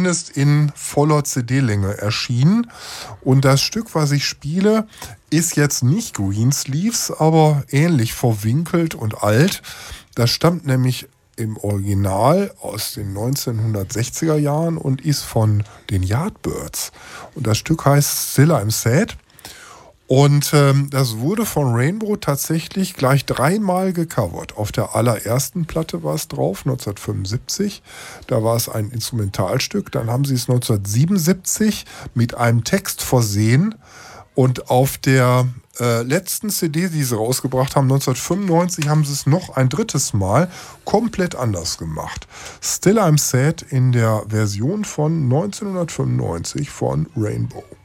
zumindest in voller CD-Länge erschienen. Und das Stück, was ich spiele, ist jetzt nicht Greensleeves, aber ähnlich verwinkelt und alt. Das stammt nämlich im Original aus den 1960er Jahren und ist von den Yardbirds. Und das Stück heißt Still I'm Sad. Und das wurde von Rainbow tatsächlich gleich 3-mal gecovert. Auf der allerersten Platte war es drauf, 1975. Da war es ein Instrumentalstück. Dann haben sie es 1977 mit einem Text versehen. Und auf der letzten CD, die sie rausgebracht haben, 1995, haben sie es noch ein 3. Mal komplett anders gemacht. Still I'm Sad in der Version von 1995 von Rainbow.